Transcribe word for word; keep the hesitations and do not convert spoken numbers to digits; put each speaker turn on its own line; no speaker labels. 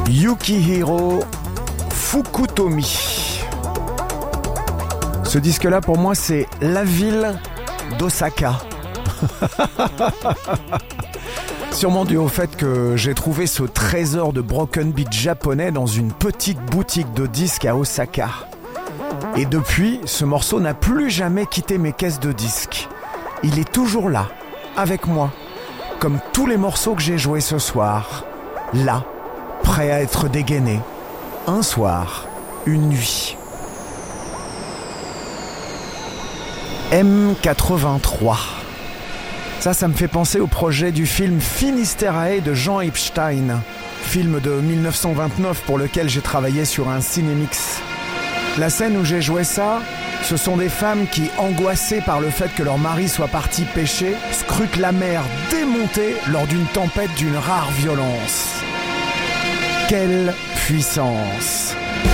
Yukihiro Fukutomi. Ce disque-là, pour moi, c'est la ville d'Osaka. Sûrement dû au fait que j'ai trouvé ce trésor de broken beat japonais dans une petite boutique de disques à Osaka. Et depuis, ce morceau n'a plus jamais quitté mes caisses de disques. Il est toujours là, avec moi, comme tous les morceaux que j'ai joués ce soir. Là, prêt à être dégainé. Un soir, une nuit. M quatre-vingt-trois. Ça, ça me fait penser au projet du film Finisterae de Jean Epstein, film de dix-neuf cent vingt-neuf pour lequel j'ai travaillé sur un cinémix. La scène où j'ai joué ça, ce sont des femmes qui, angoissées par le fait que leur mari soit parti pêcher, scrutent la mer démontée lors d'une tempête d'une rare violence. Quelle puissance!